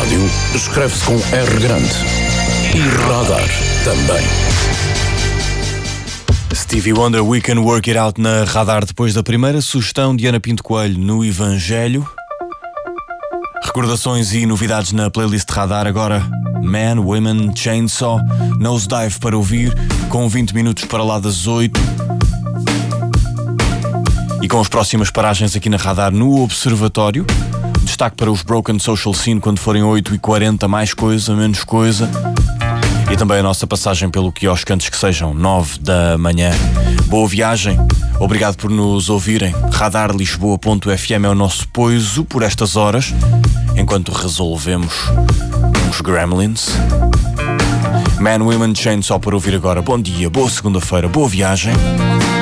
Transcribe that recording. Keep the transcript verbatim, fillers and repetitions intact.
Rádio escreve-se com R grande e radar também. Stevie Wonder, We Can Work It Out na Radar, depois da primeira sugestão de Ana Pinto Coelho no Evangelho. Recordações e novidades na playlist Radar. Agora Man, Women, Chainsaw, Nosedive para ouvir, com vinte minutos para lá das oito. E com as próximas paragens aqui na Radar no Observatório. Destaque para os Broken Social Scene quando forem oito e quarenta, mais coisa, menos coisa. E também a nossa passagem pelo quiosque antes que sejam nove da manhã. Boa viagem, obrigado por nos ouvirem. radar lisboa ponto f m é o nosso poiso por estas horas, enquanto resolvemos uns gremlins. Man, Women, Chainsaw para ouvir agora. Bom dia, boa segunda-feira, boa viagem.